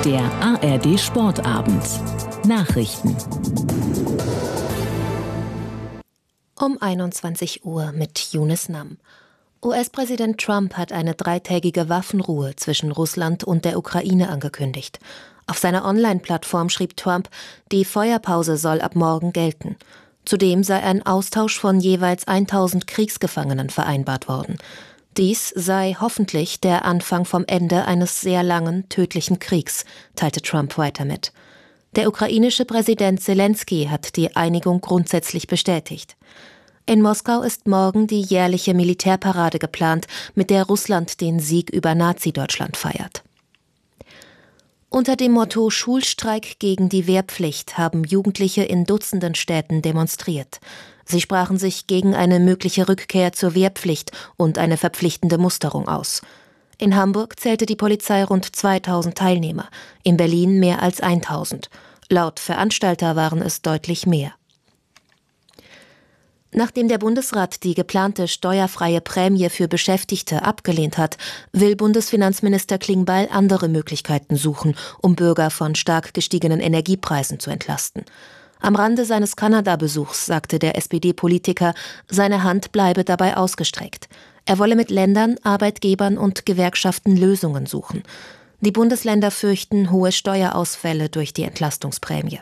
Der ARD Sportabend. Nachrichten. Um 21 Uhr mit Yunus Nam. US-Präsident Trump hat eine 3-tägige Waffenruhe zwischen Russland und der Ukraine angekündigt. Auf seiner Online-Plattform schrieb Trump, die Feuerpause soll ab morgen gelten. Zudem sei ein Austausch von jeweils 1000 Kriegsgefangenen vereinbart worden. Dies sei hoffentlich der Anfang vom Ende eines sehr langen, tödlichen Kriegs, teilte Trump weiter mit. Der ukrainische Präsident Selenskyj hat die Einigung grundsätzlich bestätigt. In Moskau ist morgen die jährliche Militärparade geplant, mit der Russland den Sieg über Nazi-Deutschland feiert. Unter dem Motto Schulstreik gegen die Wehrpflicht haben Jugendliche in Dutzenden Städten demonstriert. Sie sprachen sich gegen eine mögliche Rückkehr zur Wehrpflicht und eine verpflichtende Musterung aus. In Hamburg zählte die Polizei rund 2000 Teilnehmer, in Berlin mehr als 1000. Laut Veranstalter waren es deutlich mehr. Nachdem der Bundesrat die geplante steuerfreie Prämie für Beschäftigte abgelehnt hat, will Bundesfinanzminister Klingbeil andere Möglichkeiten suchen, um Bürger von stark gestiegenen Energiepreisen zu entlasten. Am Rande seines Kanada-Besuchs sagte der SPD-Politiker, seine Hand bleibe dabei ausgestreckt. Er wolle mit Ländern, Arbeitgebern und Gewerkschaften Lösungen suchen. Die Bundesländer fürchten hohe Steuerausfälle durch die Entlastungsprämie.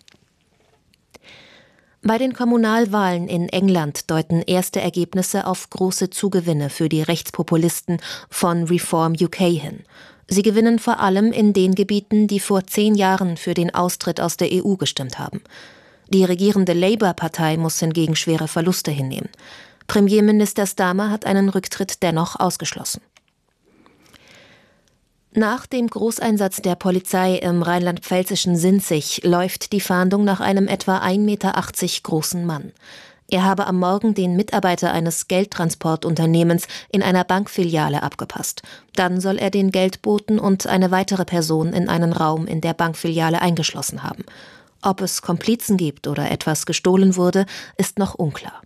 Bei den Kommunalwahlen in England deuten erste Ergebnisse auf große Zugewinne für die Rechtspopulisten von Reform UK hin. Sie gewinnen vor allem in den Gebieten, die vor 10 Jahren für den Austritt aus der EU gestimmt haben. Die regierende Labour-Partei muss hingegen schwere Verluste hinnehmen. Premierminister Starmer hat einen Rücktritt dennoch ausgeschlossen. Nach dem Großeinsatz der Polizei im rheinland-pfälzischen Sinzig läuft die Fahndung nach einem etwa 1,80 Meter großen Mann. Er habe am Morgen den Mitarbeiter eines Geldtransportunternehmens in einer Bankfiliale abgepasst. Dann soll er den Geldboten und eine weitere Person in einen Raum in der Bankfiliale eingeschlossen haben. Ob es Komplizen gibt oder etwas gestohlen wurde, ist noch unklar.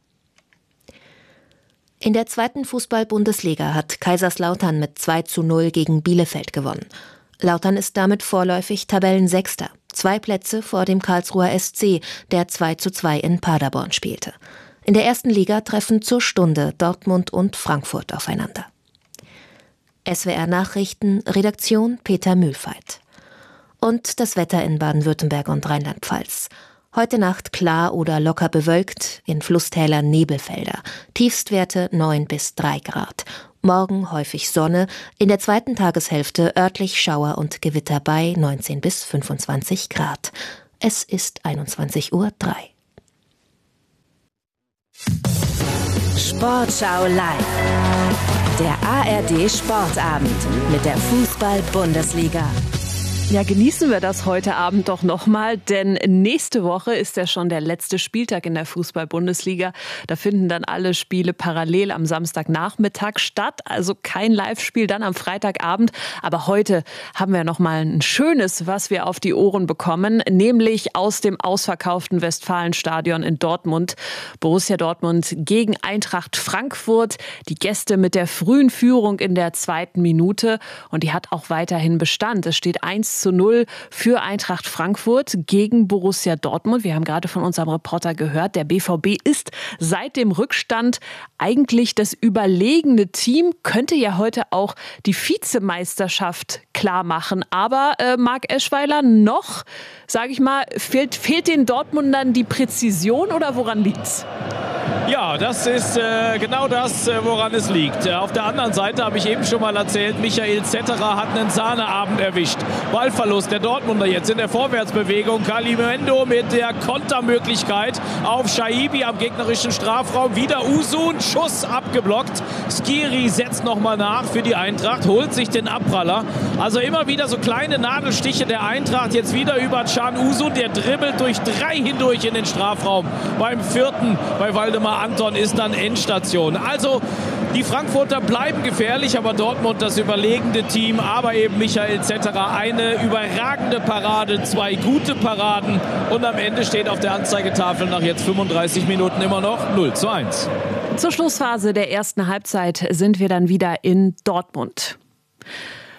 In der 2. Fußball-Bundesliga hat Kaiserslautern mit 2:0 gegen Bielefeld gewonnen. Lautern ist damit vorläufig Tabellensechster, 2 Plätze vor dem Karlsruher SC, der 2:2 in Paderborn spielte. In der 1. Liga treffen zur Stunde Dortmund und Frankfurt aufeinander. SWR Nachrichten, Redaktion Peter Mühlfeit. Und das Wetter in Baden-Württemberg und Rheinland-Pfalz. Heute Nacht klar oder locker bewölkt, in Flusstälern Nebelfelder. Tiefstwerte 9 bis 3 Grad. Morgen häufig Sonne, in der 2. Tageshälfte örtlich Schauer und Gewitter bei 19 bis 25 Grad. Es ist 21:03 Uhr. Sportschau live. Der ARD Sportabend mit der Fußball-Bundesliga. Ja, genießen wir das heute Abend doch nochmal, denn nächste Woche ist ja schon der letzte Spieltag in der Fußball-Bundesliga. Da finden dann alle Spiele parallel am Samstagnachmittag statt, also kein Live-Spiel dann am Freitagabend. Aber heute haben wir nochmal ein schönes, was wir auf die Ohren bekommen, nämlich aus dem ausverkauften Westfalenstadion in Dortmund. Borussia Dortmund gegen Eintracht Frankfurt, die Gäste mit der frühen Führung in der 2. Minute und die hat auch weiterhin Bestand. Es steht 1:0 für Eintracht Frankfurt gegen Borussia Dortmund. Wir haben gerade von unserem Reporter gehört, der BVB ist seit dem Rückstand eigentlich das überlegene Team, könnte ja heute auch die Vizemeisterschaft klar machen. Aber Marc Eschweiler, noch, sage ich mal, fehlt den Dortmundern die Präzision oder woran liegt's? Ja, das ist genau das, woran es liegt. Auf der anderen Seite habe ich eben schon mal erzählt, Michael Zetterer hat einen Sahneabend erwischt. Ballverlust der Dortmunder jetzt in der Vorwärtsbewegung. Kalimendo mit der Kontermöglichkeit auf Shaibi am gegnerischen Strafraum. Wieder Usun, Schuss abgeblockt. Skiri setzt nochmal nach für die Eintracht, holt sich den Abpraller. Also immer wieder so kleine Nadelstiche der Eintracht. Jetzt wieder über Can Usun, der dribbelt durch 3 hindurch in den Strafraum. Beim 4. bei Waldemar Anton ist dann Endstation. Also die Frankfurter bleiben gefährlich, aber Dortmund das überlegende Team. Aber eben Michael Zetterer, eine überragende Parade, 2 gute Paraden. Und am Ende steht auf der Anzeigetafel nach jetzt 35 Minuten immer noch 0:1. Zur Schlussphase der ersten Halbzeit sind wir dann wieder in Dortmund.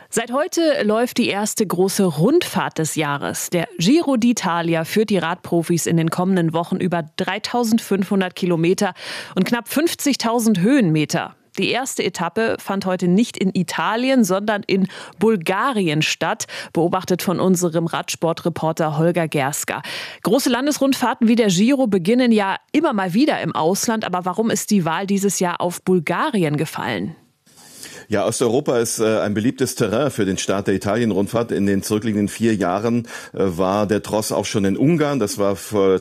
Seit heute läuft die erste große Rundfahrt des Jahres. Der Giro d'Italia führt die Radprofis in den kommenden Wochen über 3.500 Kilometer und knapp 50.000 Höhenmeter. Die erste Etappe fand heute nicht in Italien, sondern in Bulgarien statt, beobachtet von unserem Radsportreporter Holger Gerska. Große Landesrundfahrten wie der Giro beginnen ja immer mal wieder im Ausland, aber warum ist die Wahl dieses Jahr auf Bulgarien gefallen? Ja, Osteuropa ist ein beliebtes Terrain für den Start der Italien-Rundfahrt. In den zurückliegenden 4 Jahren war der Tross auch schon in Ungarn. Das war für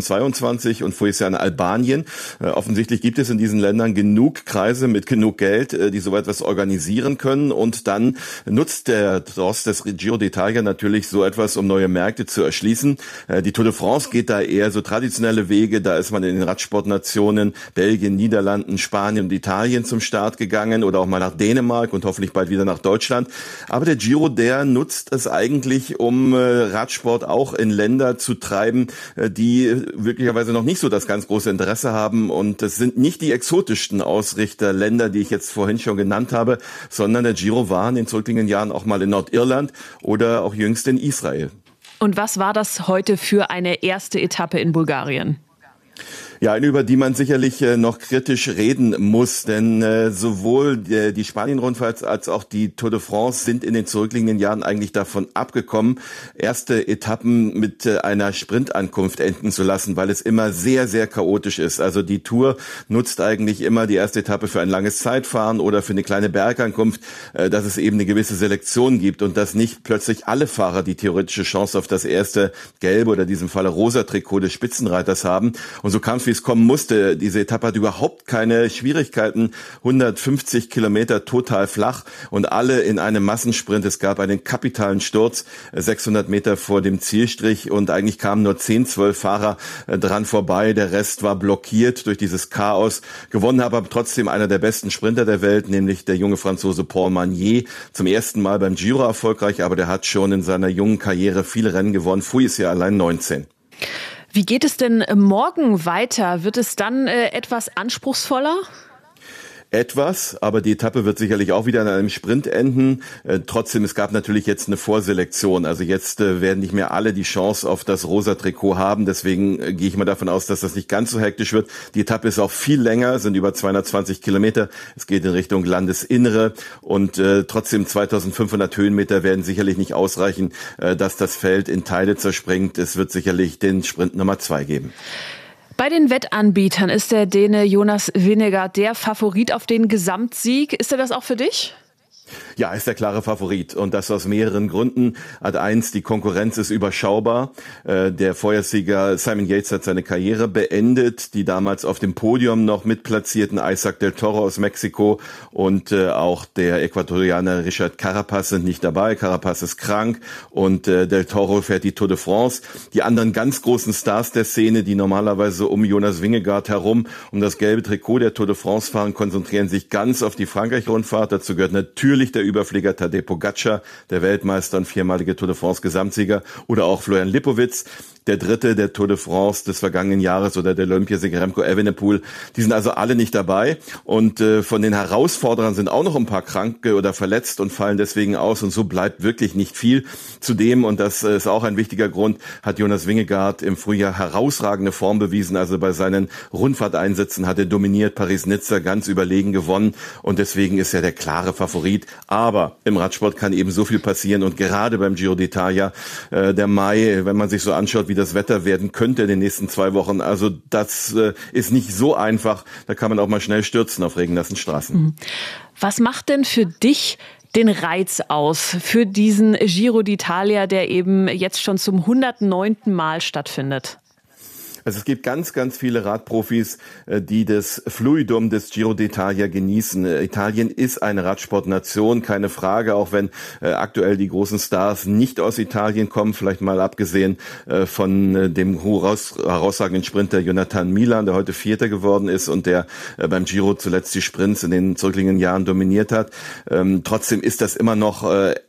2022 und voriges Jahr in Albanien. Offensichtlich gibt es in diesen Ländern genug Kreise mit genug Geld, die so etwas organisieren können. Und dann nutzt der Tross des Giro d'Italia natürlich so etwas, um neue Märkte zu erschließen. Die Tour de France geht da eher so traditionelle Wege. Da ist man in den Radsportnationen Belgien, Niederlanden, Spanien und Italien zum Start gegangen oder auch mal nach Dänemark und hoffentlich bald wieder nach Deutschland. Aber der Giro, der nutzt es eigentlich, um Radsport auch in Länder zu treiben, die wirklicherweise noch nicht so das ganz große Interesse haben. Und es sind nicht die exotischsten Ausrichterländer, die ich jetzt vorhin schon genannt habe, sondern der Giro war in den zurückliegenden Jahren auch mal in Nordirland oder auch jüngst in Israel. Und was war das heute für eine erste Etappe in Bulgarien? Ja, eine, über die man sicherlich noch kritisch reden muss, denn sowohl die Spanien-Rundfahrt als auch die Tour de France sind in den zurückliegenden Jahren eigentlich davon abgekommen, erste Etappen mit einer Sprintankunft enden zu lassen, weil es immer sehr, sehr chaotisch ist. Also die Tour nutzt eigentlich immer die erste Etappe für ein langes Zeitfahren oder für eine kleine Bergankunft, dass es eben eine gewisse Selektion gibt und dass nicht plötzlich alle Fahrer die theoretische Chance auf das erste gelbe oder in diesem Falle rosa Trikot des Spitzenreiters haben. Und so kam es, wie es kommen musste. Diese Etappe hat überhaupt keine Schwierigkeiten. 150 Kilometer total flach und alle in einem Massensprint. Es gab einen kapitalen Sturz, 600 Meter vor dem Zielstrich und eigentlich kamen nur 10, 12 Fahrer dran vorbei. Der Rest war blockiert durch dieses Chaos. Gewonnen hat aber trotzdem einer der besten Sprinter der Welt, nämlich der junge Franzose Paul Magnier. Zum ersten Mal beim Giro erfolgreich, aber der hat schon in seiner jungen Karriere viele Rennen gewonnen. Frühes Jahr allein 19. Wie geht es denn morgen weiter? Wird es dann etwas anspruchsvoller? Etwas, aber die Etappe wird sicherlich auch wieder in einem Sprint enden. Trotzdem, es gab natürlich jetzt eine Vorselektion. Also jetzt werden nicht mehr alle die Chance auf das rosa Trikot haben. Deswegen gehe ich mal davon aus, dass das nicht ganz so hektisch wird. Die Etappe ist auch viel länger, sind über 220 Kilometer. Es geht in Richtung Landesinnere und trotzdem 2500 Höhenmeter werden sicherlich nicht ausreichen, dass das Feld in Teile zerspringt. Es wird sicherlich den Sprint Nummer 2 geben. Bei den Wettanbietern ist der Däne Jonas Vingegaard der Favorit auf den Gesamtsieg. Ist er das auch für dich? Ja, ist der klare Favorit und das aus mehreren Gründen. Ad 1, die Konkurrenz ist überschaubar. Der Vorjahressieger Simon Yates hat seine Karriere beendet. Die damals auf dem Podium noch mitplatzierten Isaac del Toro aus Mexiko und auch der Äquatorianer Richard Carapaz sind nicht dabei. Carapaz ist krank und del Toro fährt die Tour de France. Die anderen ganz großen Stars der Szene, die normalerweise um Jonas Vingegaard herum um das gelbe Trikot der Tour de France fahren, konzentrieren sich ganz auf die Frankreich-Rundfahrt. Dazu gehört natürlich der Überflieger Tadej Pogačar, der Weltmeister und viermalige Tour de France Gesamtsieger, oder auch Florian Lipowitz, der Dritte der Tour de France des vergangenen Jahres, oder der Olympiasieger Remco Evenepoel. Die sind also alle nicht dabei und von den Herausforderern sind auch noch ein paar krank oder verletzt und fallen deswegen aus und so bleibt wirklich nicht viel. Zudem, und das ist auch ein wichtiger Grund, hat Jonas Vingegaard im Frühjahr herausragende Form bewiesen. Also bei seinen Rundfahrteinsätzen hat er dominiert, Paris-Nizza ganz überlegen gewonnen und deswegen ist er der klare Favorit. Aber im Radsport kann eben so viel passieren und gerade beim Giro d'Italia, der Mai, wenn man sich so anschaut, wie das Wetter werden könnte in den nächsten 2 Wochen, also das ist nicht so einfach. Da kann man auch mal schnell stürzen auf regennassen Straßen. Was macht denn für dich den Reiz aus für diesen Giro d'Italia, der eben jetzt schon zum 109. Mal stattfindet? Also es gibt ganz, ganz viele Radprofis, die das Fluidum des Giro d'Italia genießen. Italien ist eine Radsportnation, keine Frage, auch wenn aktuell die großen Stars nicht aus Italien kommen, vielleicht mal abgesehen von dem herausragenden Sprinter Jonathan Milan, der heute Vierter geworden ist und der beim Giro zuletzt die Sprints in den zurückliegenden Jahren dominiert hat. Trotzdem ist das immer noch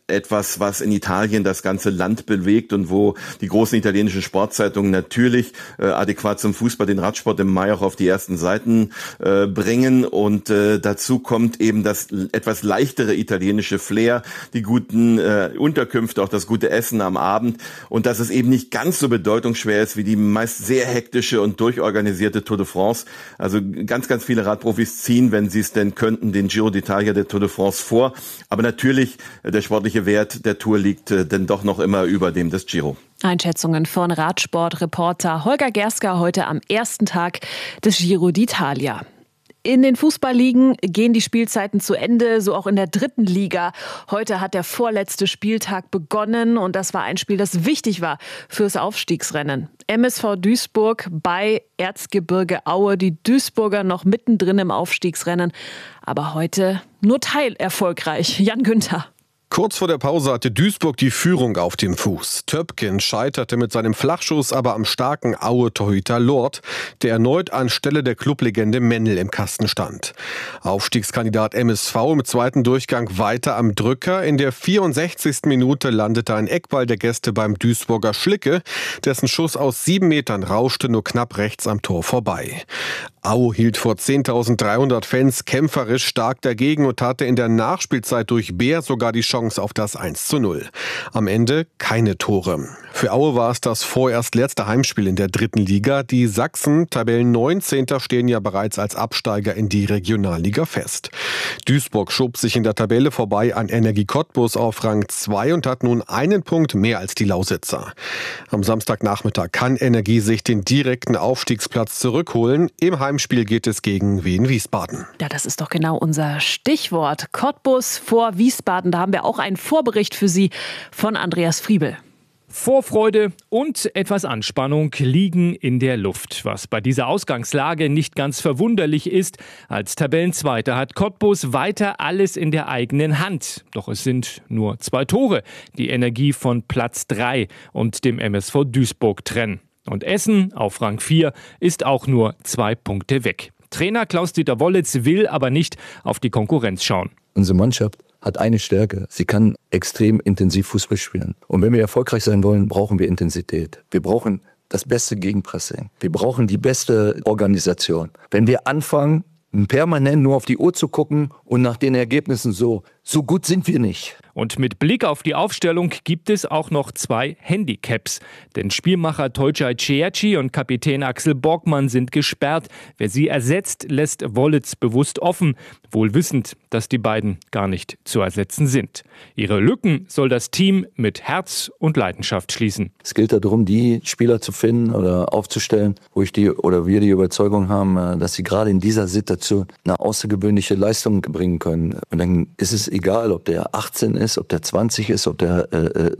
etwas, was in Italien das ganze Land bewegt und wo die großen italienischen Sportzeitungen natürlich adäquat zum Fußball den Radsport im Mai auch auf die ersten Seiten bringen. Und dazu kommt eben das etwas leichtere italienische Flair, die guten Unterkünfte, auch das gute Essen am Abend und dass es eben nicht ganz so bedeutungsschwer ist wie die meist sehr hektische und durchorganisierte Tour de France. Also ganz, ganz viele Radprofis ziehen, wenn sie es denn könnten, den Giro d'Italia der Tour de France vor. Aber natürlich, der sportliche Wert der Tour liegt denn doch noch immer über dem des Giro. Einschätzungen von Radsportreporter Holger Gerska heute am ersten Tag des Giro d'Italia. In den Fußballligen gehen die Spielzeiten zu Ende, so auch in der 3. Liga. Heute hat der vorletzte Spieltag begonnen und das war ein Spiel, das wichtig war fürs Aufstiegsrennen. MSV Duisburg bei Erzgebirge Aue, die Duisburger noch mittendrin im Aufstiegsrennen, aber heute nur teilerfolgreich. Jan Günther. Kurz vor der Pause hatte Duisburg die Führung auf dem Fuß. Töpken scheiterte mit seinem Flachschuss aber am starken Aue-Torhüter Lord, der erneut anstelle der Clublegende Mennel im Kasten stand. Aufstiegskandidat MSV im zweiten Durchgang weiter am Drücker. In der 64. Minute landete ein Eckball der Gäste beim Duisburger Schlicke. Dessen Schuss aus 7 Metern rauschte nur knapp rechts am Tor vorbei. Aue hielt vor 10.300 Fans kämpferisch stark dagegen und hatte in der Nachspielzeit durch Beer sogar die Chance auf das 1:0. Am Ende keine Tore. Für Aue war es das vorerst letzte Heimspiel in der 3. Liga. Die Sachsen, Tabellen 19. stehen ja bereits als Absteiger in die Regionalliga fest. Duisburg schob sich in der Tabelle vorbei an Energie Cottbus auf Rang 2 und hat nun einen Punkt mehr als die Lausitzer. Am Samstagnachmittag kann Energie sich den direkten Aufstiegsplatz zurückholen. Im Heimspiel geht es gegen Wien Wiesbaden. Ja, das ist doch genau unser Stichwort. Cottbus vor Wiesbaden. Da haben wir auch einen Vorbericht für Sie von Andreas Friebel. Vorfreude und etwas Anspannung liegen in der Luft. Was bei dieser Ausgangslage nicht ganz verwunderlich ist. Als Tabellenzweiter hat Cottbus weiter alles in der eigenen Hand. Doch es sind nur 2 Tore, die Energie von Platz 3 und dem MSV Duisburg trennen. Und Essen auf Rang 4 ist auch nur 2 Punkte weg. Trainer Klaus-Dieter Wollitz will aber nicht auf die Konkurrenz schauen. Unsere Mannschaft hat eine Stärke. Sie kann extrem intensiv Fußball spielen. Und wenn wir erfolgreich sein wollen, brauchen wir Intensität. Wir brauchen das beste Gegenpressing. Wir brauchen die beste Organisation. Wenn wir anfangen, permanent nur auf die Uhr zu gucken und nach den Ergebnissen so gut sind wir nicht. Und mit Blick auf die Aufstellung gibt es auch noch 2 Handicaps. Denn Spielmacher Tolcay Cerci und Kapitän Axel Borgmann sind gesperrt. Wer sie ersetzt, lässt Wollitz bewusst offen, wohl wissend, dass die beiden gar nicht zu ersetzen sind. Ihre Lücken soll das Team mit Herz und Leidenschaft schließen. Es gilt darum, die Spieler zu finden oder aufzustellen, wo wir die Überzeugung haben, dass sie gerade in dieser Situation eine außergewöhnliche Leistung bringen können. Und dann ist es egal, ob der 18 ist, ob der 20 ist, ob der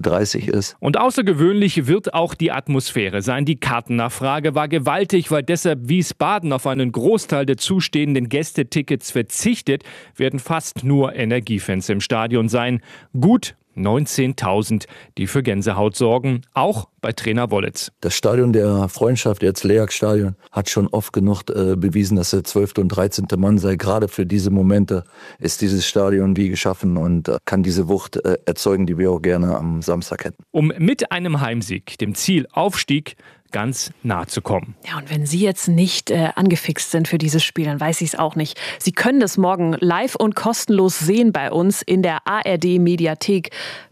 30 ist. Und außergewöhnlich wird auch die Atmosphäre sein. Die Kartennachfrage war gewaltig, weil deshalb Wiesbaden auf einen Großteil der zustehenden Gästetickets verzichtet, werden fast nur Energiefans im Stadion sein. Gut 19.000, die für Gänsehaut sorgen, auch bei Trainer Wollitz. Das Stadion der Freundschaft, jetzt LEAG-Stadion, hat schon oft genug bewiesen, dass der 12. und 13. Mann sei. Gerade für diese Momente ist dieses Stadion wie geschaffen und kann diese Wucht erzeugen, die wir auch gerne am Samstag hätten. Um mit einem Heimsieg, dem Ziel Aufstieg, ganz nah zu kommen. Ja, und wenn Sie jetzt nicht angefixt sind für dieses Spiel, dann weiß ich es auch nicht. Sie können das morgen live und kostenlos sehen bei uns in der ARD-Mediathek.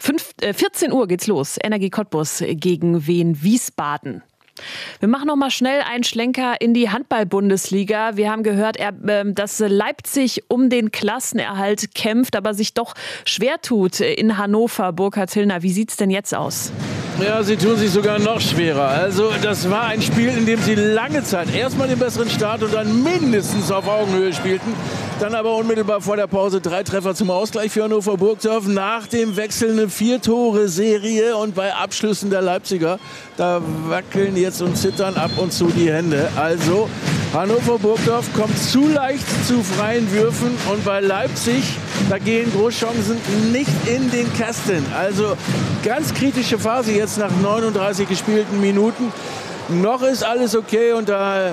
14 Uhr geht's los. Energie Cottbus gegen Wien Wiesbaden. Wir machen noch mal schnell einen Schlenker in die Handball-Bundesliga. Wir haben gehört, dass Leipzig um den Klassenerhalt kämpft, aber sich doch schwer tut in Hannover. Burkhard Hillner, wie sieht's denn jetzt aus? Ja, sie tun sich sogar noch schwerer. Also das war ein Spiel, in dem sie lange Zeit erstmal den besseren Start und dann mindestens auf Augenhöhe spielten. Dann aber unmittelbar vor der Pause 3 Treffer zum Ausgleich für Hannover Burgdorf. Nach dem Wechsel eine 4-Tore-Serie und bei Abschlüssen der Leipziger, da wackeln jetzt und zittern ab und zu die Hände. Also Hannover Burgdorf kommt zu leicht zu freien Würfen und bei Leipzig, da gehen Großchancen nicht in den Kasten. Also ganz kritische Phase jetzt nach 39 gespielten Minuten. Noch ist alles okay und da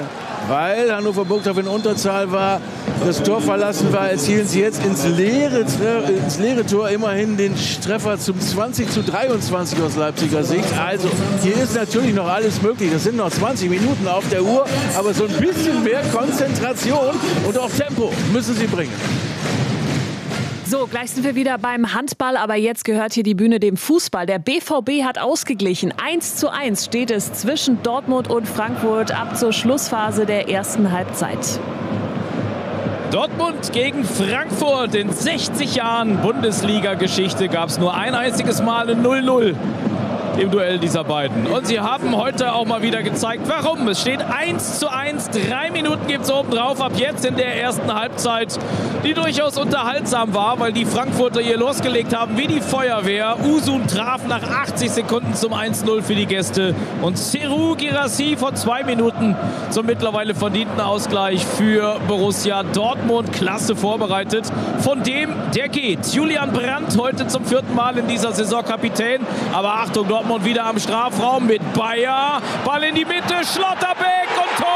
weil Hannover Burgdorf in Unterzahl war, das Tor verlassen war, erzielen sie jetzt ins leere Tor immerhin den Treffer zum 20:23 aus Leipziger Sicht. Also hier ist natürlich noch alles möglich. Das sind noch 20 Minuten auf der Uhr, aber so ein bisschen mehr Konzentration und auch Tempo müssen sie bringen. So, gleich sind wir wieder beim Handball, aber jetzt gehört hier die Bühne dem Fußball. Der BVB hat ausgeglichen. 1:1 steht es zwischen Dortmund und Frankfurt ab zur Schlussphase der ersten Halbzeit. Dortmund gegen Frankfurt. In 60 Jahren Bundesliga-Geschichte gab es nur ein einziges Mal ein 0:0 im Duell dieser beiden. Und sie haben heute auch mal wieder gezeigt, warum. Es steht 1:1. 3 Minuten gibt es oben drauf. Ab jetzt in der ersten Halbzeit, die durchaus unterhaltsam war, weil die Frankfurter hier losgelegt haben wie die Feuerwehr. Uzun traf nach 80 Sekunden zum 1:0 für die Gäste. Und Serhou Guirassy vor 2 Minuten zum mittlerweile verdienten Ausgleich für Borussia Dortmund. Klasse vorbereitet. Von dem, der geht. Julian Brandt heute zum 4. Mal in dieser Saison Kapitän. Aber Achtung, Dortmund wieder am Strafraum mit Bayer. Ball in die Mitte, Schlotterbeck und Tor!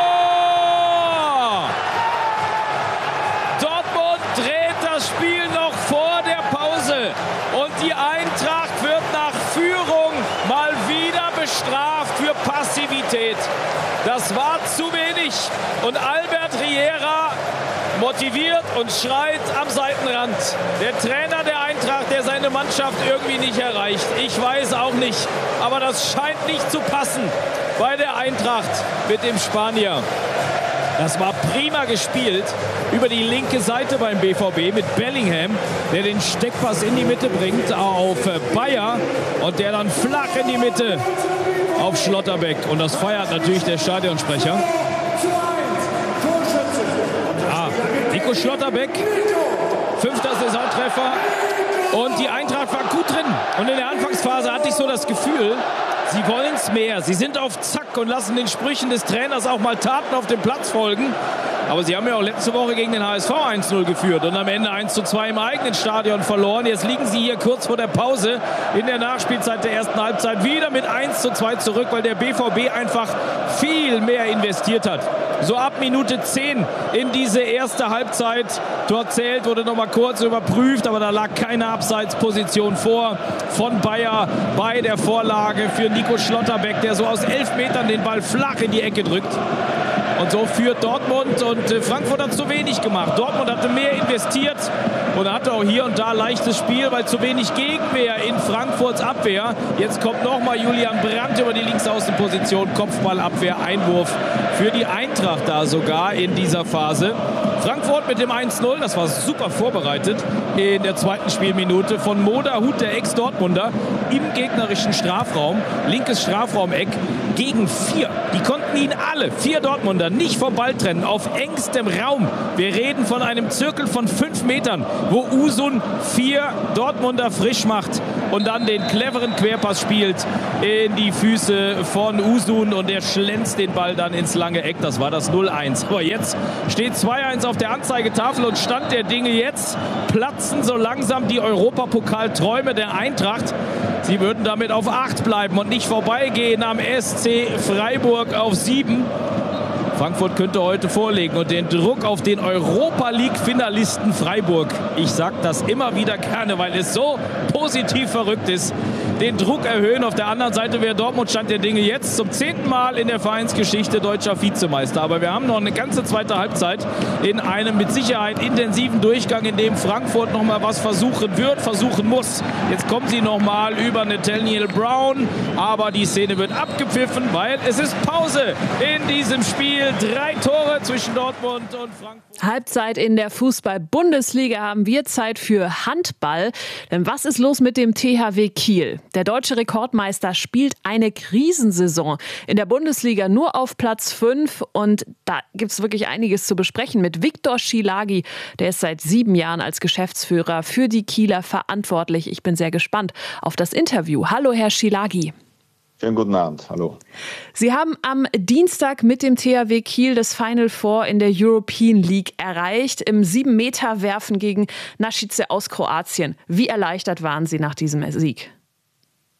Dortmund dreht das Spiel noch vor der Pause. Und die Eintracht wird nach Führung mal wieder bestraft für Passivität. Das war zu wenig. Und Albert Riera motiviert und schreit am Seitenrand. Der Trainer der Eintracht, der seine Mannschaft irgendwie nicht erreicht. Ich weiß auch nicht, aber das scheint nicht zu passen bei der Eintracht mit dem Spanier. Das war prima gespielt über die linke Seite beim BVB mit Bellingham, der den Steckpass in die Mitte bringt auf Bayer und der dann flach in die Mitte auf Schlotterbeck. Und das feiert natürlich der Stadionsprecher. Nico Schlotterbeck, 5. Saisontreffer und die Eintracht war gut drin. Und in der Anfangsphase hatte ich so das Gefühl, sie wollen es mehr. Sie sind auf Zack und lassen den Sprüchen des Trainers auch mal Taten auf dem Platz folgen. Aber sie haben ja auch letzte Woche gegen den HSV 1:0 geführt und am Ende 1:2 im eigenen Stadion verloren. Jetzt liegen sie hier kurz vor der Pause in der Nachspielzeit der ersten Halbzeit wieder mit 1:2 zurück, weil der BVB einfach viel mehr investiert hat. So ab Minute 10 in diese erste Halbzeit. Tor zählt, wurde noch mal kurz überprüft, aber da lag keine Abseitsposition vor von Bayer bei der Vorlage für Nico Schlotterbeck, der so aus 11 Metern den Ball flach in die Ecke drückt. Und so führt Dortmund und Frankfurt hat zu wenig gemacht. Dortmund hatte mehr investiert und hatte auch hier und da leichtes Spiel, weil zu wenig Gegenwehr in Frankfurts Abwehr. Jetzt kommt nochmal Julian Brandt über die Linksaußenposition. Kopfballabwehr, Einwurf für die Eintracht da sogar in dieser Phase. Frankfurt mit dem 1:0, das war super vorbereitet in der zweiten Spielminute von Moderhut, der Ex-Dortmunder, im gegnerischen Strafraum, linkes Strafraumeck gegen 4. Die konnten ihn alle, 4 Dortmunder, nicht vom Ball trennen, auf engstem Raum. Wir reden von einem Zirkel von 5 Metern, wo Uzun 4 Dortmunder frisch macht und dann den cleveren Querpass spielt in die Füße von Uzun und der schlänzt den Ball dann ins lange Eck. Das war das 0:1. Aber jetzt steht 2:1 auf der Anzeigetafel und Stand der Dinge jetzt platzen so langsam die Europapokalträume der Eintracht. Sie würden damit auf 8 bleiben und nicht vorbeigehen am SC Freiburg auf 7. Frankfurt könnte heute vorlegen und den Druck auf den Europa-League-Finalisten Freiburg, ich sage das immer wieder gerne, weil es so positiv verrückt ist, den Druck erhöhen. Auf der anderen Seite wäre Dortmund Stand der Dinge jetzt zum 10. Mal in der Vereinsgeschichte deutscher Vizemeister. Aber wir haben noch eine ganze zweite Halbzeit in einem mit Sicherheit intensiven Durchgang, in dem Frankfurt noch mal was versuchen wird, versuchen muss. Jetzt kommen sie noch mal über Nathaniel Brown, aber die Szene wird abgepfiffen, weil es ist Pause in diesem Spiel. 3 Tore zwischen Dortmund und Frankfurt. Halbzeit in der Fußball-Bundesliga haben wir Zeit für Handball. Denn was ist los mit dem THW Kiel? Der deutsche Rekordmeister spielt eine Krisensaison. In der Bundesliga nur auf Platz 5. Und da gibt es wirklich einiges zu besprechen mit Viktor Schilágy. Der ist seit 7 Jahren als Geschäftsführer für die Kieler verantwortlich. Ich bin sehr gespannt auf das Interview. Hallo, Herr Schilágy. Schönen guten Abend, hallo. Sie haben am Dienstag mit dem THW Kiel das Final Four in der European League erreicht, im 7-Meter-Werfen gegen Nashice aus Kroatien. Wie erleichtert waren Sie nach diesem Sieg?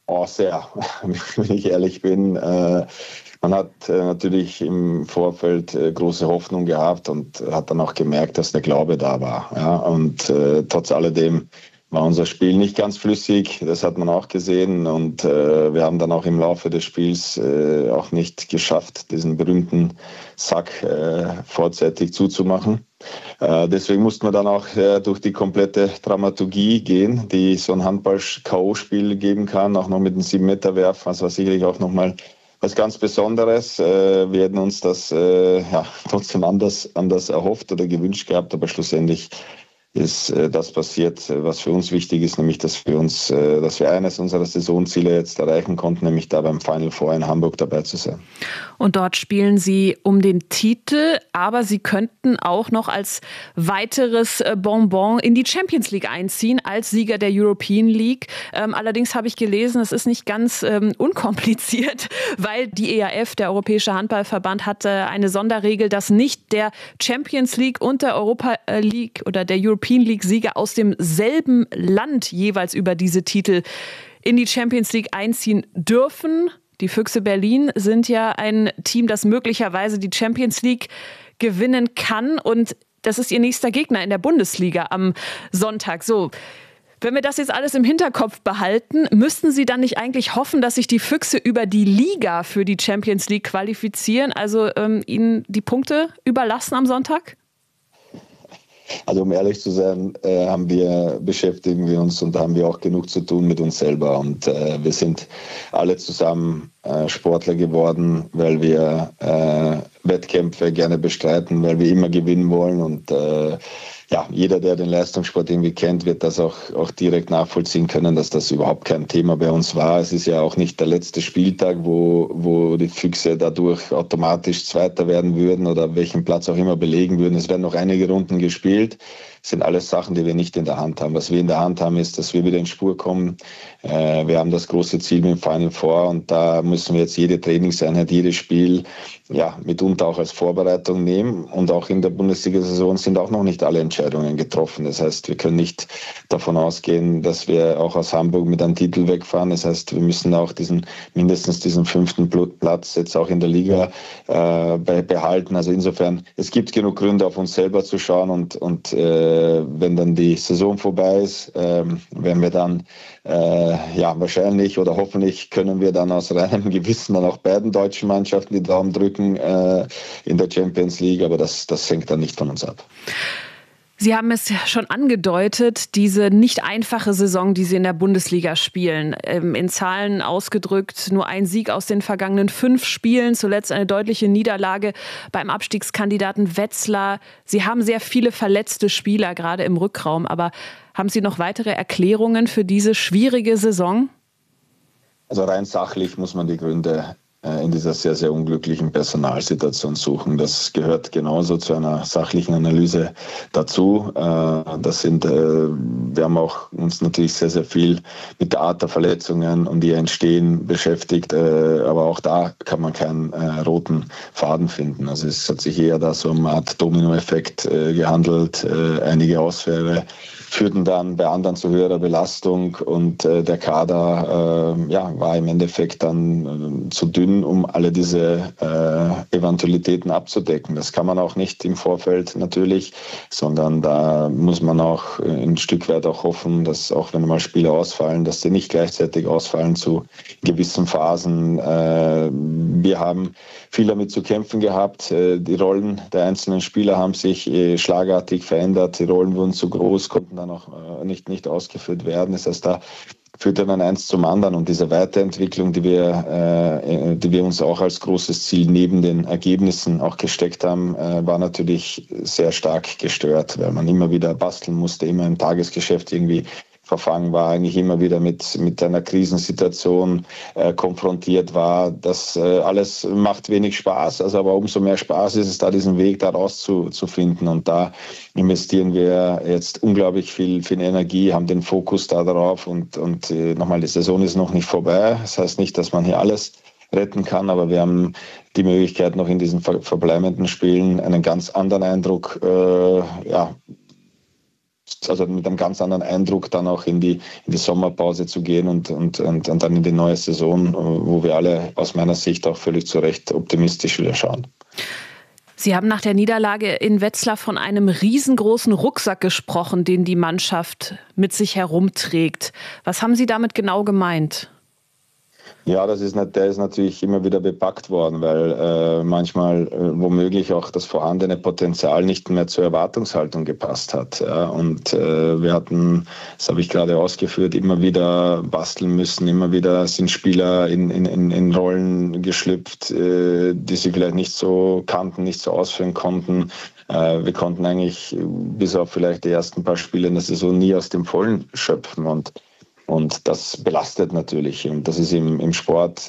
Oh, sehr, wenn ich ehrlich bin. Man hat natürlich im Vorfeld große Hoffnung gehabt und hat dann auch gemerkt, dass der Glaube da war. Ja? Und trotz alledem war unser Spiel nicht ganz flüssig, das hat man auch gesehen. Und wir haben dann auch im Laufe des Spiels auch nicht geschafft, diesen berühmten Sack vorzeitig zuzumachen. Deswegen mussten wir dann auch durch die komplette Dramaturgie gehen, die so ein Handball-K.O.-Spiel geben kann, auch noch mit einem 7-Meter-Werf. Das war sicherlich auch nochmal was ganz Besonderes. Wir hätten uns das trotzdem anders erhofft oder gewünscht gehabt, aber schlussendlich ist das passiert, was für uns wichtig ist, nämlich dass wir eines unserer Saisonziele jetzt erreichen konnten, nämlich da beim Final Four in Hamburg dabei zu sein. Und dort spielen Sie um den Titel, aber Sie könnten auch noch als weiteres Bonbon in die Champions League einziehen, als Sieger der European League. Allerdings habe ich gelesen, es ist nicht ganz unkompliziert, weil die EAF, der Europäische Handballverband, hat eine Sonderregel, dass nicht der Champions League und der Europa League oder der European League-Sieger aus demselben Land jeweils über diese Titel in die Champions League einziehen dürfen. Die Füchse Berlin sind ja ein Team, das möglicherweise die Champions League gewinnen kann. Und das ist ihr nächster Gegner in der Bundesliga am Sonntag. So, wenn wir das jetzt alles im Hinterkopf behalten, müssten Sie dann nicht eigentlich hoffen, dass sich die Füchse über die Liga für die Champions League qualifizieren, also ihnen die Punkte überlassen am Sonntag? Also um ehrlich zu sein, beschäftigen wir uns und haben wir auch genug zu tun mit uns selber. Und wir sind alle zusammen Sportler geworden, weil wir Wettkämpfe gerne bestreiten, weil wir immer gewinnen wollen. Und jeder, der den Leistungssport irgendwie kennt, wird das auch direkt nachvollziehen können, dass das überhaupt kein Thema bei uns war. Es ist ja auch nicht der letzte Spieltag, wo die Füchse dadurch automatisch Zweiter werden würden oder welchen Platz auch immer belegen würden. Es werden noch einige Runden gespielt. Das sind alles Sachen, die wir nicht in der Hand haben. Was wir in der Hand haben, ist, dass wir wieder in Spur kommen. Wir haben das große Ziel mit dem Final Four und da müssen wir jetzt jede Trainingseinheit, jedes Spiel mitunter auch als Vorbereitung nehmen. Und auch in der Bundesliga-Saison sind auch noch nicht alle Entscheidungen getroffen. Das heißt, wir können nicht davon ausgehen, dass wir auch aus Hamburg mit einem Titel wegfahren. Das heißt, wir müssen auch mindestens diesen 5. Platz jetzt auch in der Liga behalten. Also insofern, es gibt genug Gründe, auf uns selber zu schauen und wenn dann die Saison vorbei ist, werden wir dann wahrscheinlich oder hoffentlich können wir dann aus reinem Gewissen dann auch beiden deutschen Mannschaften die Daumen drücken in der Champions League, aber das hängt dann nicht von uns ab. Sie haben es ja schon angedeutet, diese nicht einfache Saison, die Sie in der Bundesliga spielen. In Zahlen ausgedrückt, nur ein Sieg aus den vergangenen 5 Spielen, zuletzt eine deutliche Niederlage beim Abstiegskandidaten Wetzlar. Sie haben sehr viele verletzte Spieler, gerade im Rückraum. Aber haben Sie noch weitere Erklärungen für diese schwierige Saison? Also rein sachlich muss man die Gründe in dieser sehr, sehr unglücklichen Personalsituation suchen. Das gehört genauso zu einer sachlichen Analyse dazu. Wir haben auch uns natürlich sehr, sehr viel mit der Art der Verletzungen und die entstehen beschäftigt. Aber auch da kann man keinen roten Faden finden. Also es hat sich eher da so eine Art Dominoeffekt gehandelt. Einige Ausfälle führten dann bei anderen zu höherer Belastung und der Kader war im Endeffekt dann zu dünn, um alle diese Eventualitäten abzudecken. Das kann man auch nicht im Vorfeld natürlich, sondern da muss man auch ein Stück weit auch hoffen, dass auch wenn mal Spieler ausfallen, dass die nicht gleichzeitig ausfallen zu gewissen Phasen. Wir haben viel damit zu kämpfen gehabt. Die Rollen der einzelnen Spieler haben sich schlagartig verändert. Die Rollen wurden zu groß, konnten dann auch nicht ausgeführt werden. Das heißt, da führt dann eins zum anderen. Und diese Weiterentwicklung, die wir uns auch als großes Ziel neben den Ergebnissen auch gesteckt haben, war natürlich sehr stark gestört, weil man immer wieder basteln musste, immer im Tagesgeschäft irgendwie verfangen war, eigentlich immer wieder mit einer Krisensituation konfrontiert war. Das alles macht wenig Spaß, also aber umso mehr Spaß ist es da, diesen Weg da rauszufinden. Und da investieren wir jetzt unglaublich viel Energie, haben den Fokus da drauf und nochmal, die Saison ist noch nicht vorbei. Das heißt nicht, dass man hier alles retten kann, aber wir haben die Möglichkeit, noch in diesen verbleibenden Spielen einen ganz anderen Eindruck also mit einem ganz anderen Eindruck dann auch in die Sommerpause zu gehen und dann in die neue Saison, wo wir alle aus meiner Sicht auch völlig zu Recht optimistisch wieder schauen. Sie haben nach der Niederlage in Wetzlar von einem riesengroßen Rucksack gesprochen, den die Mannschaft mit sich herumträgt. Was haben Sie damit genau gemeint? Ja, der ist natürlich immer wieder bepackt worden, weil manchmal womöglich auch das vorhandene Potenzial nicht mehr zur Erwartungshaltung gepasst hat. Ja. Und wir hatten, das habe ich gerade ausgeführt, immer wieder basteln müssen, immer wieder sind Spieler in Rollen geschlüpft, die sie vielleicht nicht so kannten, nicht so ausführen konnten. Wir konnten eigentlich bis auf vielleicht die ersten paar Spiele in der Saison nie aus dem Vollen schöpfen und das belastet natürlich. Und das ist im Sport,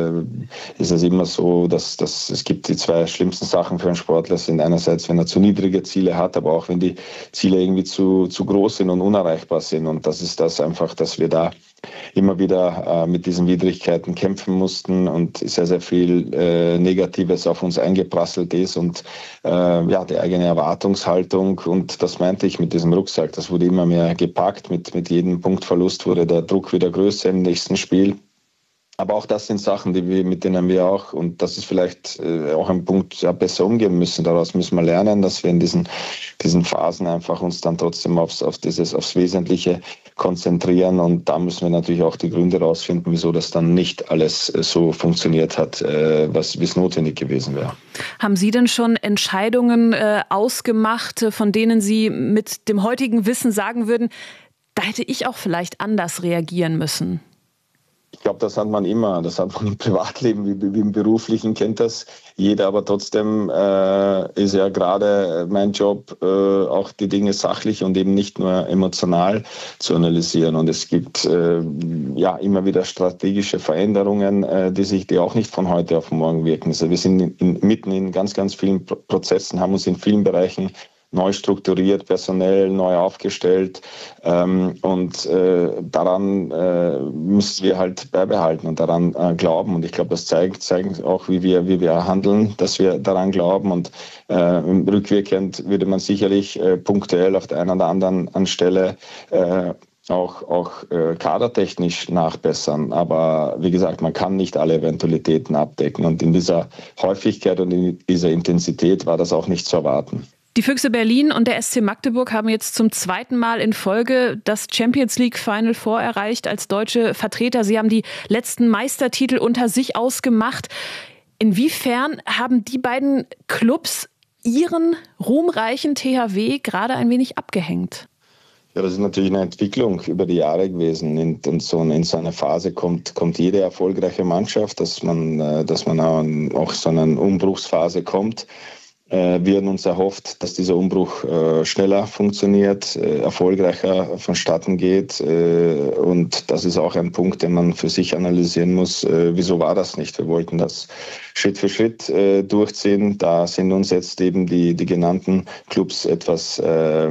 ist es immer so, dass es gibt die zwei schlimmsten Sachen für einen Sportler sind einerseits, wenn er zu niedrige Ziele hat, aber auch wenn die Ziele irgendwie zu groß sind und unerreichbar sind. Und das ist das einfach, dass wir da immer wieder mit diesen Widrigkeiten kämpfen mussten und sehr, sehr viel Negatives auf uns eingeprasselt ist und die eigene Erwartungshaltung, und das meinte ich mit diesem Rucksack, das wurde immer mehr gepackt, mit jedem Punktverlust wurde der Druck wieder größer im nächsten Spiel. Aber auch das sind Sachen, mit denen wir auch, und das ist vielleicht auch ein Punkt, besser umgehen müssen. Daraus müssen wir lernen, dass wir in diesen Phasen einfach uns dann trotzdem aufs Wesentliche konzentrieren. Und da müssen wir natürlich auch die Gründe rausfinden, wieso das dann nicht alles so funktioniert hat, wie es notwendig gewesen wäre. Haben Sie denn schon Entscheidungen ausgemacht, von denen Sie mit dem heutigen Wissen sagen würden, da hätte ich auch vielleicht anders reagieren müssen? Ich glaube, das hat man immer. Das hat man im Privatleben wie im Beruflichen, kennt das jeder. Aber trotzdem ist ja gerade mein Job, auch die Dinge sachlich und eben nicht nur emotional zu analysieren. Und es gibt immer wieder strategische Veränderungen, die auch nicht von heute auf morgen wirken. Also wir sind mitten in ganz, ganz vielen Prozessen, haben uns in vielen Bereichen neu strukturiert, personell neu aufgestellt und daran müssen wir halt beibehalten und daran glauben. Und ich glaube, das zeigt auch, wie wir handeln, dass wir daran glauben. Und rückwirkend würde man sicherlich punktuell auf der einen oder anderen Stelle auch kadertechnisch nachbessern. Aber wie gesagt, man kann nicht alle Eventualitäten abdecken. Und in dieser Häufigkeit und in dieser Intensität war das auch nicht zu erwarten. Die Füchse Berlin und der SC Magdeburg haben jetzt zum zweiten Mal in Folge das Champions League Final Four erreicht als deutsche Vertreter. Sie haben die letzten Meistertitel unter sich ausgemacht. Inwiefern haben die beiden Clubs ihren ruhmreichen THW gerade ein wenig abgehängt? Ja, das ist natürlich eine Entwicklung über die Jahre gewesen. Und so in so eine Phase kommt jede erfolgreiche Mannschaft, dass man auch so eine Umbruchsphase kommt. Wir haben uns erhofft, dass dieser Umbruch schneller funktioniert, erfolgreicher vonstatten geht. Und das ist auch ein Punkt, den man für sich analysieren muss. Wieso war das nicht? Wir wollten das Schritt für Schritt durchziehen. Da sind uns jetzt eben die genannten Clubs etwas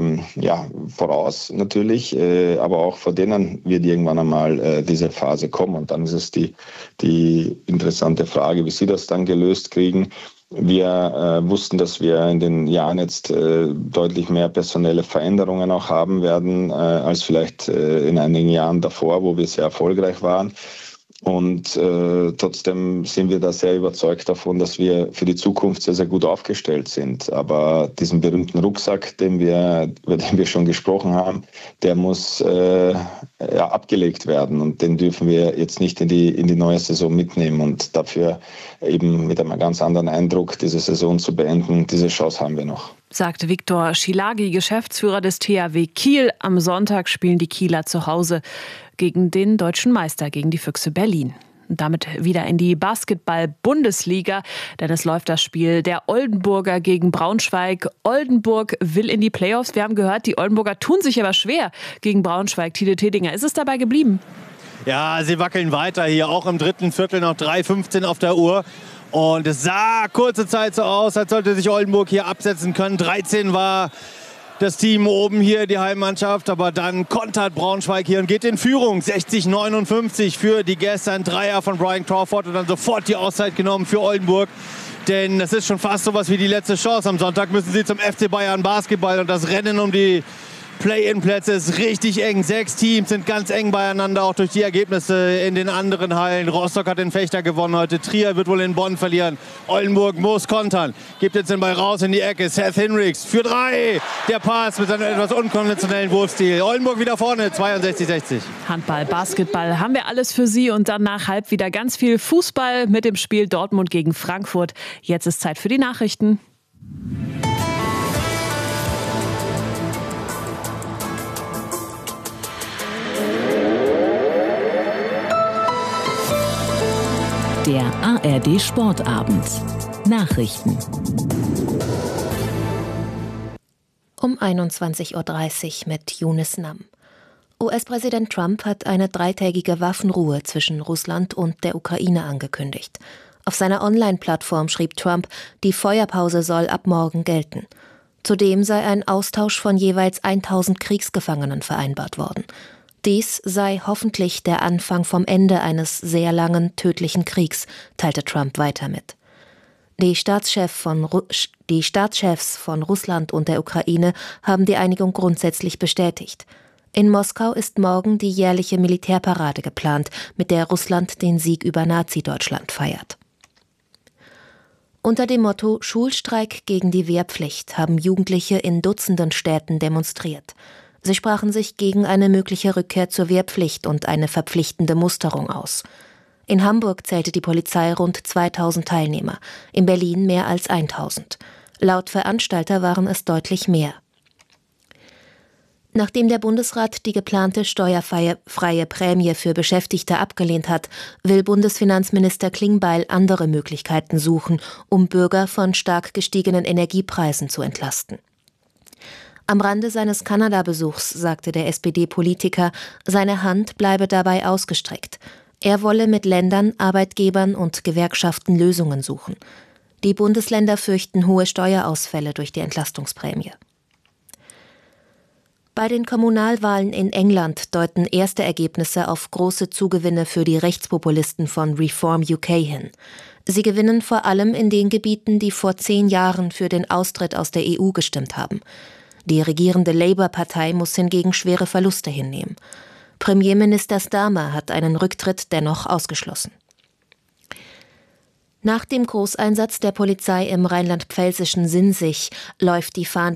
voraus natürlich. Aber auch vor denen wird irgendwann einmal diese Phase kommen. Und dann ist es die interessante Frage, wie sie das dann gelöst kriegen. Wir wussten, dass wir in den Jahren jetzt deutlich mehr personelle Veränderungen auch haben werden, als vielleicht in einigen Jahren davor, wo wir sehr erfolgreich waren. Und trotzdem sind wir da sehr überzeugt davon, dass wir für die Zukunft sehr, sehr gut aufgestellt sind. Aber diesen berühmten Rucksack, über den wir schon gesprochen haben, der muss abgelegt werden. Und den dürfen wir jetzt nicht in die neue Saison mitnehmen. Und dafür eben mit einem ganz anderen Eindruck diese Saison zu beenden, diese Chance haben wir noch. Sagt Viktor Schilágy, Geschäftsführer des THW Kiel. Am Sonntag spielen die Kieler zu Hause gegen den deutschen Meister, gegen die Füchse Berlin. Und damit wieder in die Basketball-Bundesliga, denn es läuft das Spiel der Oldenburger gegen Braunschweig. Oldenburg will in die Playoffs. Wir haben gehört, die Oldenburger tun sich aber schwer gegen Braunschweig. Tide Tedinger, ist es dabei geblieben? Ja, sie wackeln weiter hier, auch im dritten Viertel noch 3:15 auf der Uhr. Und es sah kurze Zeit so aus, als sollte sich Oldenburg hier absetzen können. 13 war das Team oben hier, die Heimmannschaft. Aber dann kontert Braunschweig hier und geht in Führung. 60-59 für die Gäste. Ein Dreier von Brian Crawford und dann sofort die Auszeit genommen für Oldenburg. Denn das ist schon fast sowas wie die letzte Chance. Am Sonntag müssen sie zum FC Bayern Basketball und das Rennen um die Play-in-Plätze ist richtig eng. 6 Teams sind ganz eng beieinander, auch durch die Ergebnisse in den anderen Hallen. Rostock hat den Fechter gewonnen heute. Trier wird wohl in Bonn verlieren. Oldenburg muss kontern. Gibt jetzt den Ball raus in die Ecke. Seth Hinrichs für 3. Der Pass mit seinem etwas unkonventionellen Wurfstil. Oldenburg wieder vorne, 62-60. Handball, Basketball haben wir alles für Sie und dann nach halb wieder ganz viel Fußball mit dem Spiel Dortmund gegen Frankfurt. Jetzt ist Zeit für die Nachrichten. Der ARD Sportabend. Nachrichten. Um 21:30 Uhr mit Younes Nam. US-Präsident Trump hat eine 3-tägige Waffenruhe zwischen Russland und der Ukraine angekündigt. Auf seiner Online-Plattform schrieb Trump, die Feuerpause soll ab morgen gelten. Zudem sei ein Austausch von jeweils 1000 Kriegsgefangenen vereinbart worden. Dies sei hoffentlich der Anfang vom Ende eines sehr langen, tödlichen Kriegs, teilte Trump weiter mit. Die Staatschefs von Russland und der Ukraine haben die Einigung grundsätzlich bestätigt. In Moskau ist morgen die jährliche Militärparade geplant, mit der Russland den Sieg über Nazi-Deutschland feiert. Unter dem Motto Schulstreik gegen die Wehrpflicht haben Jugendliche in Dutzenden Städten demonstriert. Sie sprachen sich gegen eine mögliche Rückkehr zur Wehrpflicht und eine verpflichtende Musterung aus. In Hamburg zählte die Polizei rund 2000 Teilnehmer, in Berlin mehr als 1000. Laut Veranstalter waren es deutlich mehr. Nachdem der Bundesrat die geplante steuerfreie Prämie für Beschäftigte abgelehnt hat, will Bundesfinanzminister Klingbeil andere Möglichkeiten suchen, um Bürger von stark gestiegenen Energiepreisen zu entlasten. Am Rande seines Kanada-Besuchs sagte der SPD-Politiker, seine Hand bleibe dabei ausgestreckt. Er wolle mit Ländern, Arbeitgebern und Gewerkschaften Lösungen suchen. Die Bundesländer fürchten hohe Steuerausfälle durch die Entlastungsprämie. Bei den Kommunalwahlen in England deuten erste Ergebnisse auf große Zugewinne für die Rechtspopulisten von Reform UK hin. Sie gewinnen vor allem in den Gebieten, die vor 10 Jahren für den Austritt aus der EU gestimmt haben. Die regierende Labour-Partei muss hingegen schwere Verluste hinnehmen. Premierminister Starmer hat einen Rücktritt dennoch ausgeschlossen. Nach dem Großeinsatz der Polizei im rheinland-pfälzischen Sinzig läuft die Fahndung